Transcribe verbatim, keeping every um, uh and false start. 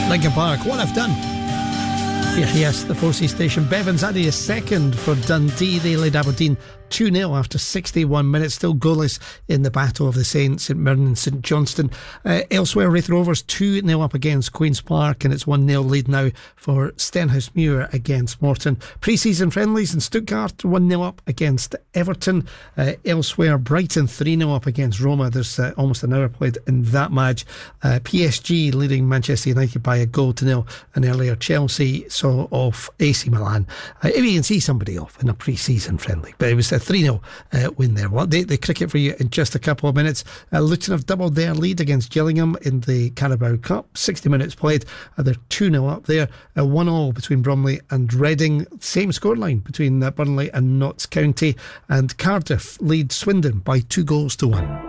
Linkin Park, What I've Done. Yeah, yes, the four C station. Bevan's Addy is second for Dundee. They laid Aberdeen two nil after sixty-one minutes, still goalless in the Battle of the Saints, St Mirren and St Johnstone. Uh, elsewhere, Raith Rovers two nil up against Queen's Park, and it's one nil lead now for Stenhousemuir against Morton. Pre-season friendlies in Stuttgart, one nil up against Everton. Uh, elsewhere, Brighton three nil up against Roma. There's uh, almost an hour played in that match. Uh, P S G leading Manchester United by a goal to nil, and earlier Chelsea saw off A C Milan. Uh, if you can see somebody off in a pre-season friendly, but it was a three nil uh, win there. We'll update the cricket for you in just a couple of minutes. Uh, Luton have doubled their lead against Gillingham in the Carabao Cup. sixty minutes played. Uh, they're two nil up there. Uh, one all between Bromley and Reading. Same scoreline between uh, Burnley and Notts County. And Cardiff lead Swindon by two goals to one.